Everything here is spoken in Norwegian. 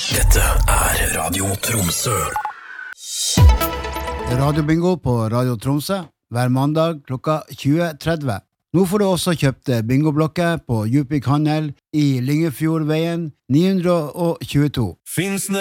Dette Radio Tromsø. Radiobingo på Radio Tromsø hver mandag klokka 20:30. Nå får du også kjøpt bingoblokker på Djupvik Handel i Lyngefjordveien 922. Finns